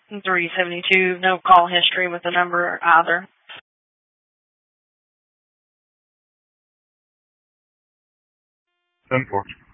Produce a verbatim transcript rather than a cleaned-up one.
three seventy-two, no call history with the number either. ten four.